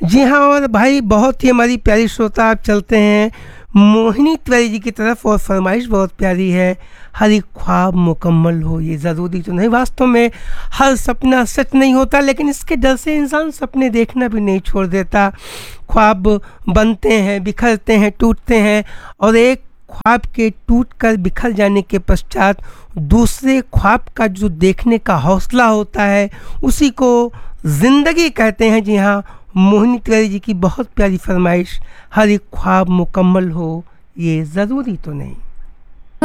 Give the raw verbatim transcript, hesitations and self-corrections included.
जी हाँ, और भाई बहुत ही हमारी प्यारी श्रोता आप चलते हैं मोहिनी तिवारी जी की तरफ, और फरमाइश बहुत प्यारी है, हर एक ख्वाब मुकम्मल हो ये ज़रूरी तो नहीं। वास्तव में हर सपना सच नहीं होता, लेकिन इसके डर से इंसान सपने देखना भी नहीं छोड़ देता। ख्वाब बनते हैं, बिखरते हैं, टूटते हैं, और एक ख्वाब के टूट कर बिखर जाने के पश्चात दूसरे ख्वाब का जो देखने का हौसला होता है उसी को ज़िंदगी कहते हैं। जी हाँ, मोहिनी तिवारी जी की बहुत प्यारी फरमाइश, हर एक ख्वाब मुकम्मल हो ये ज़रूरी तो नहीं।